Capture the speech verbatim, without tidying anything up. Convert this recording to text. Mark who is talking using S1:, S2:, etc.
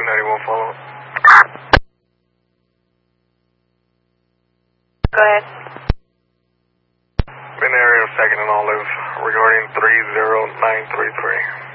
S1: ninety-one follow.
S2: Go ahead.
S1: In the area of second and Olive regarding three zero nine three three.